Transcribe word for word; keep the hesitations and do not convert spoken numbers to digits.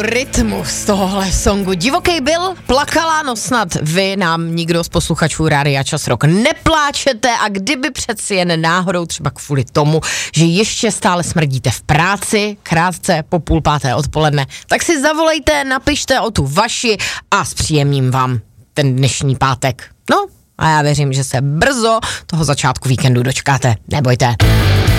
Rytmus tohohle songu. Divoký byl, plakala, no snad vy nám nikdo z posluchačů Rádia Čas Rock nepláčete a kdyby přeci jen náhodou třeba kvůli tomu, že ještě stále smrdíte v práci, krátce po půl páté odpoledne, tak si zavolejte, napište o tu vaši a zpříjemním vám ten dnešní pátek. No a já věřím, že se brzo toho začátku víkendu dočkáte. Nebojte.